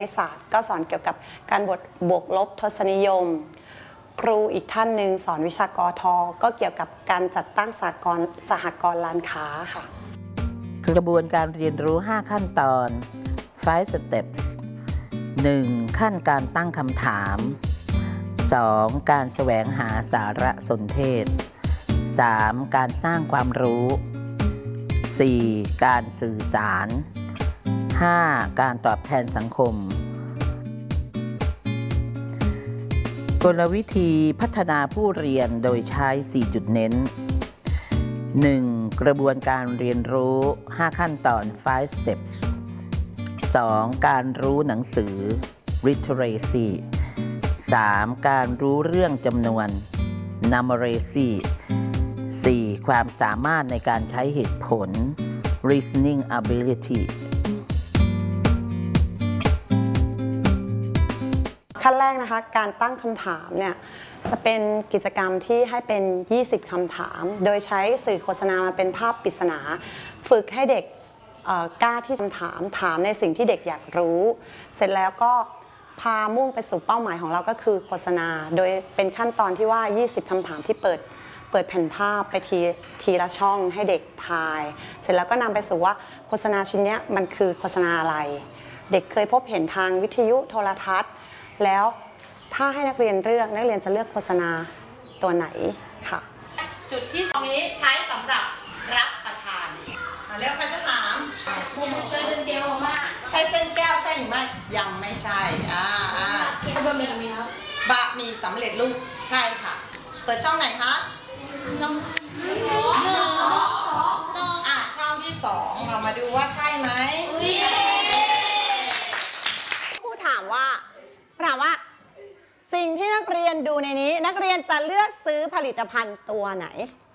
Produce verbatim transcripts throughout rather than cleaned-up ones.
ศาสตร์ก็สอนเกี่ยวกับการบวกบวกลบทศนิยมครูอีกท่านหนึ่งสอนวิชากทก็เกี่ยวกับการจัดตั้งสหกรณ์สหกรณ์ร้านค้าค่ะกระบวนการเรียนรู้ห้าขั้นตอน five steps หนึ่งขั้นการตั้งคำถามสองการแสวงหาสารสนเทศสามการสร้างความรู้สี่การสื่อสารห้าการตอบแทนสังคมกลวิธีพัฒนาผู้เรียนโดยใช้สี่จุดเน้น หนึ่ง. กระบวนการเรียนรู้ห้าขั้นตอน five steps สอง. การรู้หนังสือ literacy สาม. การรู้เรื่องจำนวน numeracy สี่. ความสามารถในการใช้เหตุผล reasoning ability ขั้นแรกนะคะการตั้งคำถามเนี่ยจะเป็นกิจกรรมที่ให้เป็นยี่สิบคำถามโดยใช้สื่อโฆษณามาเป็นภาพปริศนาฝึกให้เด็กกล้าที่จะถามถามในสิ่งที่เด็กอยากรู้เสร็จแล้วก็พามุ่งไปสู่เป้าหมายของเราก็คือโฆษณาโดยเป็นขั้นตอนที่ว่ายี่สิบคำถามที่เปิดเปิดแผ่นภาพไปทีทีละช่องให้เด็กทายเสร็จแล้วก็นำไปสู่ว่าโฆษณาชิ้นนี้มันคือโฆษณาอะไรเด็กเคยพบเห็นทางวิทยุโทรทัศน์แล้วถ้าให้นักเรียนเลือกนักเรียนจะเลือกโฆษณาตัวไหนค่ะจุดที่สองนี้ใช้สำหรับรับประทานเรียกใครจะถามใช้เส้นแก้วมากใช้เส้นแก้วใช่หรือไม่ยังไม่ใช่อ่าอ่าบะหมี่มีครับบะหมี่สำเร็จรูปใช่ค่ะเปิดช่องไหนคะช่องที่สองอ่ะช่องที่สองเรามาดูว่าใช่ไหมครูถามว่าถามว่าสิ่งที่นักเรียนดูในนี้นักเรียนจะเลือกซื้อผลิตภัณฑ์ตัวไหน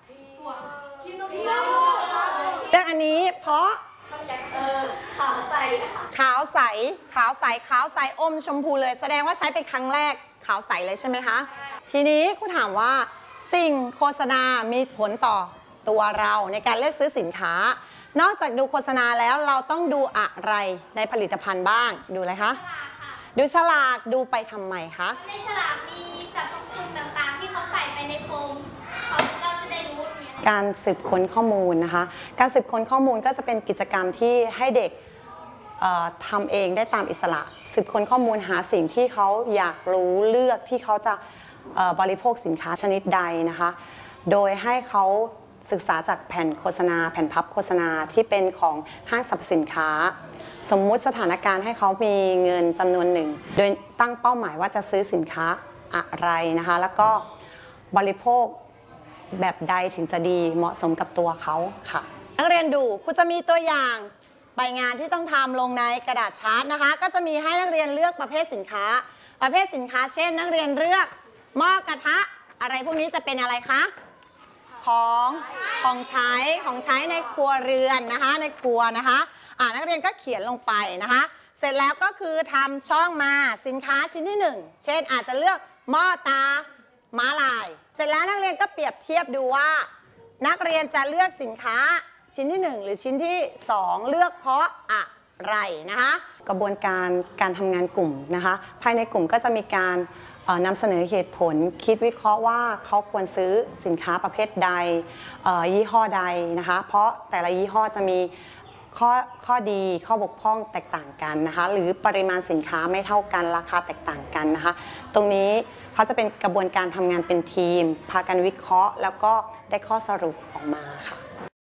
เลือกอันนี้เพราะขาวใสขาวใสขาวใสขาวใสอมชมพูเลยแสดงว่าใช้เป็นครั้งแรกขาวใสเลยใช่ไหมคะทีนี้ครูถามว่าสิ่งโฆษณามีผลต่อตัวเราในการเลือกซื้อสินค้านอกจากดูโฆษณาแล้วเราต้องดูอะไรในผลิตภัณฑ์บ้างดูอะไรคะดูฉลากดูไปทำไมคะในฉลากมีสรรพคุณต่างๆที่เขาใส่ไปในโฟมเราจะได้รู้เนี่ยการสืบค้นข้อมูลนะคะการสืบค้นข้อมูลก็จะเป็นกิจกรรมที่ให้เด็กทำเองได้ตามอิสระสืบค้นข้อมูลหาสิ่งที่เขาอยากรู้เลือกที่เขาจะบริโภคสินค้าชนิดใดนะคะโดยให้เขาศึกษาจากแผ่นโฆษณาแผ่นพับโฆษณาที่เป็นของห้างสรรพสินค้าสมมุติสถานการณ์ให้เขามีเงินจำนวนหนึ่งโดยตั้งเป้าหมายว่าจะซื้อสินค้าอะไรนะคะแล้วก็บริโภคแบบใดถึงจะดีเหมาะสมกับตัวเขาค่ะนักเรียนดูครูจะมีตัวอย่างใบงานที่ต้องทำลงในกระดาษชาร์ตนะคะก็จะมีให้นักเรียนเลือกประเภทสินค้าประเภทสินค้าเช่นนักเรียนเลือกหม้อกระทะอะไรพวกนี้จะเป็นอะไรคะของของใช้ของใช้ในครัวเรือนนะคะในครัวนะคะอ่านักเรียนก็เขียนลงไปนะคะเสร็จแล้วก็คือทำช่องมาสินค้าชิ้นที่หนึ่งเช่นอาจจะเลือกหม้อตาม้าลายเสร็จแล้วนักเรียนก็เปรียบเทียบดูว่านักเรียนจะเลือกสินค้าชิ้นที่หนึ่งหรือชิ้นที่สองเลือกเพราะอะไรนะคะกระบวนการการทำงานกลุ่มนะคะภายในกลุ่มก็จะมีการนำเสนอเหตุผลคิดวิเคราะห์ว่าเขาควรซื้อสินค้าประเภทใดยี่ห้อใดนะคะเพราะแต่ละยี่ห้อจะมีข้อข้อดีข้อบกพร่องแตกต่างกันนะคะหรือปริมาณสินค้าไม่เท่ากันราคาแตกต่างกันนะคะตรงนี้เขาจะเป็นกระบวนการทำงานเป็นทีมพากันวิเคราะห์แล้วก็ได้ข้อสรุปออกมาค่ะ